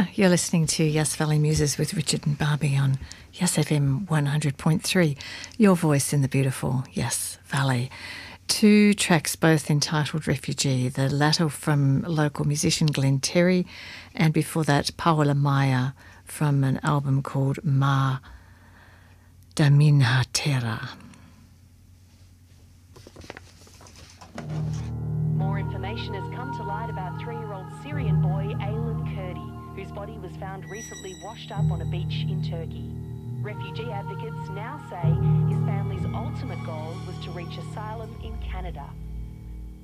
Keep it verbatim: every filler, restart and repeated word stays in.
Yeah, you're listening to Yes Valley Muses with Richard and Barbie on Yes F M one hundred point three, your voice in the beautiful Yes Valley. Two tracks, both entitled Refugee, the latter from local musician Glenn Terry, and before that Paola Maya from an album called Ma da Minha Terra. More information has come to light about three-year-old Syrian boy Aylan Kurdi, whose body was found recently washed up on a beach in Turkey. Refugee advocates now say his family's ultimate goal was to reach asylum in Canada.